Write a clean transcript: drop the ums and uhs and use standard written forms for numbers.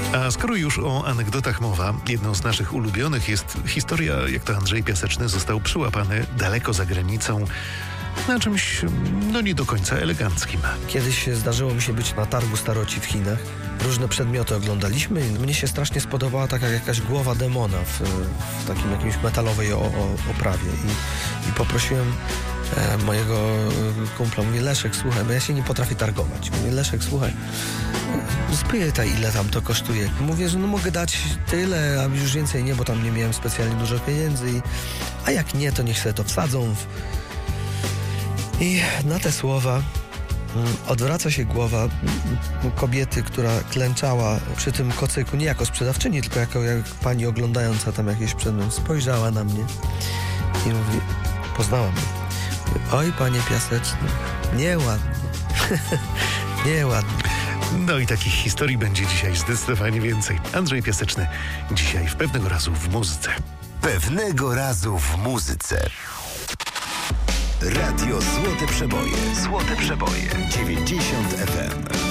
A skoro już o anegdotach mowa, jedną z naszych ulubionych jest historia, jak to Andrzej Piaseczny został przyłapany daleko za granicą na czymś, nie do końca eleganckim. Kiedyś zdarzyło mi się być na targu staroci w Chinach. Różne przedmioty oglądaliśmy i mnie się strasznie spodobała taka jakaś głowa demona w takim jakimś metalowej oprawie. I poprosiłem mojego kumpla, mówię: Leszek, słuchaj, bo ja się nie potrafię targować. Mówię: Leszek, słuchaj, spytaj, ile tam to kosztuje. Mówię, że mogę dać tyle, a już więcej nie, bo tam nie miałem specjalnie dużo pieniędzy. A jak nie, to niech sobie to wsadzą. I na te słowa odwraca się głowa kobiety, która klęczała przy tym kocyku, nie jako sprzedawczyni, tylko jako jak pani oglądająca tam jakieś przedmiot, spojrzała na mnie i mówi, poznała mnie. Mówi: oj, panie Piaseczny, nieładnie. Nieładnie. No i takich historii będzie dzisiaj zdecydowanie więcej. Andrzej Piaseczny dzisiaj w Pewnego razu w muzyce. Pewnego razu w muzyce. Radio Złote Przeboje. Złote Przeboje. 90 FM.